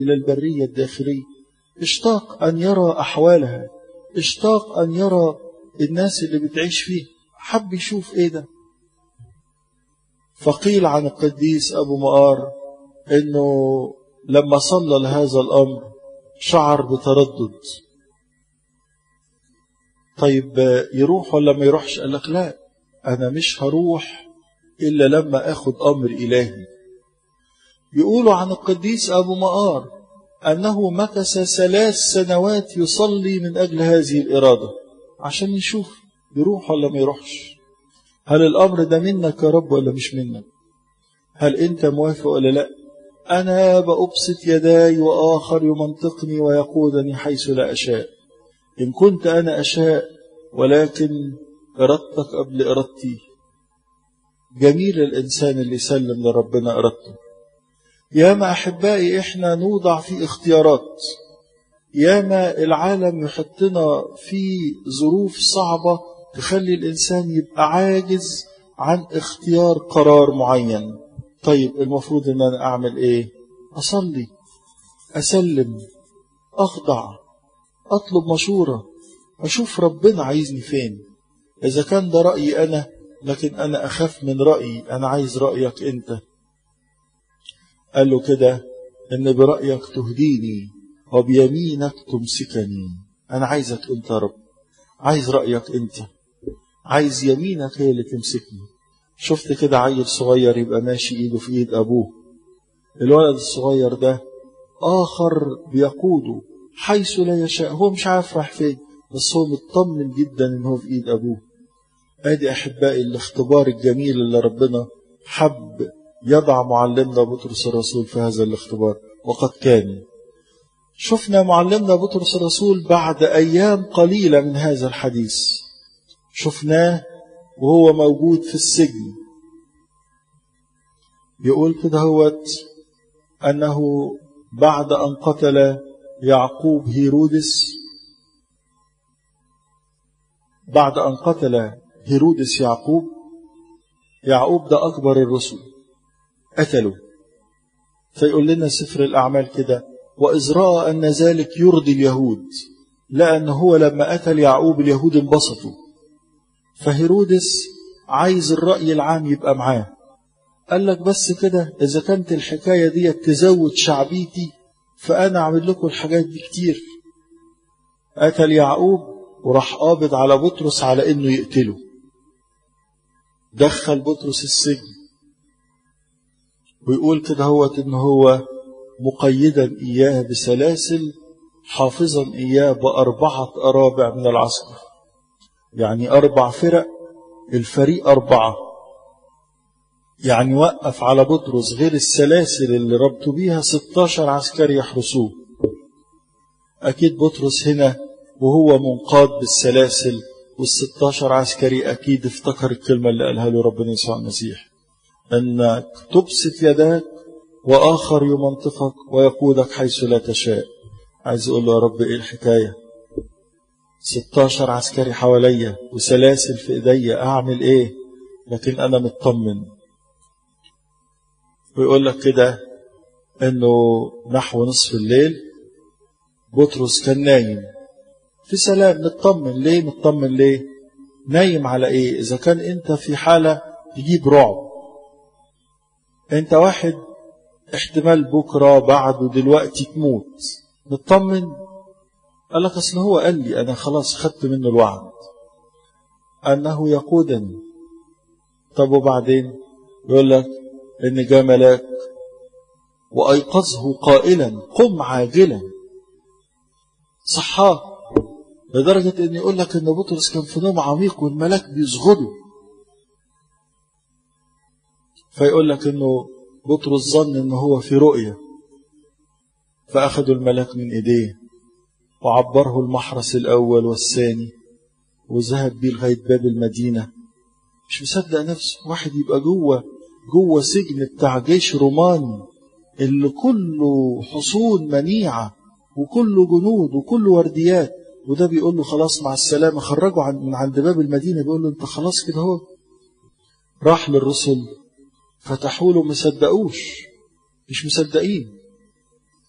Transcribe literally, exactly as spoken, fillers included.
إلى البرية الداخلية، اشتاق أن يرى أحوالها، اشتاق أن يرى الناس اللي بتعيش فيه، حب يشوف إيه ده. فقيل عن القديس أبو مقار إنه لما صلى لهذا الأمر شعر بتردد. طيب يروح ولا ما يروحش؟ قال لك لا، أنا مش هروح إلا لما أخذ أمر إلهي. يقولوا عن القديس أبو مقار أنه مكث ثلاث سنوات يصلي من أجل هذه الإرادة عشان يشوف يروح ولا ما يروحش. هل الأمر ده منك يا رب ولا مش منك؟ هل أنت موافق ولا لا؟ أنا بأبسط يداي وآخر يمنطقني ويقودني حيث لا أشاء. إن كنت أنا أشاء ولكن إرادتك قبل إرادتي. جميل الإنسان اللي يسلم لربنا إرادته. ياما أحبائي إحنا نوضع في اختيارات، ياما العالم يحطنا في ظروف صعبة تخلي الإنسان يبقى عاجز عن اختيار قرار معين. طيب المفروض أن أنا أعمل إيه؟ أصلي، أسلم، أخضع، أطلب مشورة، أشوف ربنا عايزني فين. إذا كان ده رأيي أنا، لكن أنا أخاف من رأيي، أنا عايز رأيك أنت. قال له كده إن برأيك تهديني وبيمينك تمسكني. أنا عايزك أنت يا رب، عايز رأيك أنت، عايز يمينك هي اللي تمسكني. شفت كده عيل صغير يبقى ماشي إيده في إيد أبوه، الولد الصغير ده آخر بيقوده حيث لا يشاء، هو مش عارف راح فين بس هو مطمن جدا إن هو في إيد أبوه. ادي أحبائي الاختبار الجميل اللي ربنا حب يضع معلمنا بطرس الرسول في هذا الاختبار، وقد كان. شفنا معلمنا بطرس الرسول بعد أيام قليلة من هذا الحديث، شفناه وهو موجود في السجن. يقول كده هوت أنه بعد أن قتل يعقوب هيرودس، بعد أن قتل هيرودس يعقوب، يعقوب ده أكبر الرسل قتله. فيقول لنا سفر الأعمال كده: وإذ رأى أن ذلك يرضي اليهود، لأن هو لما قتل يعقوب اليهود انبسطوا، فهيرودس عايز الرأي العام يبقى معاه. قال لك بس كده إذا كانت الحكاية دي تزود شعبيتي فأنا أعمل لكم الحاجات دي كتير. قتل يعقوب وراح قابض على بطرس على إنه يقتله، دخل بطرس السجن. ويقول كده هو إن هو مقيدا إياه بسلاسل، حافظا إياه بأربعة أرابع من العسكر، يعني أربع فرق، الفريق أربعة، يعني وقف على بطرس غير السلاسل اللي ربطوا بيها ستاشر عسكري يحرسوه. أكيد بطرس هنا وهو منقاد بالسلاسل والستاشر عسكري أكيد افتكر الكلمة اللي قالها له ربنا يسوع المسيح، أنك تبسط يداك وآخر يمنطقك ويقودك حيث لا تشاء. عايز أقول له يا رب إيه الحكاية؟ ستاشر عسكري حواليا وسلاسل في إيديا، أعمل إيه؟ لكن أنا مطمن. ويقول لك كده أنه نحو نصف الليل بطرس كان نايم في سلام، مطمن. ليه مطمن؟ ليه نايم على إيه؟ إذا كان أنت في حالة تجيب رعب، أنت واحد احتمال بكرة بعده دلوقتي تموت، مطمن. قال لك أصل هو قال لي أنا خلاص خدت منه الوعد أنه يقودني. طب وبعدين؟ يقول لك إن جاء ملاك وأيقظه قائلا قم عاجلا، صحاه، لدرجة إن يقول لك إن بطرس كان في نوم عميق والملاك بيصغده. فيقول لك إنه بطرس ظن إنه هو في رؤية، فأخذوا الملاك من إيديه وعبره المحرس الأول والثاني وذهب بيه لغاية باب المدينة. مش مصدق نفسه، واحد يبقى جوه جوه سجن بتاع جيش روماني اللي كله حصون منيعة وكله جنود وكله ورديات، وده بيقول له خلاص مع السلامة، خرجوا من عند باب المدينة، بيقول له انت خلاص كده. هو راح للرسل فتحوا له، مصدقوش، مش مصدقين.